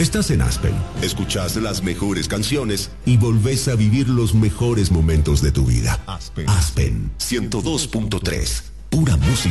Estás en Aspen. Escuchás las mejores canciones y volvés a vivir los mejores momentos de tu vida. Aspen 102.3. Pura música.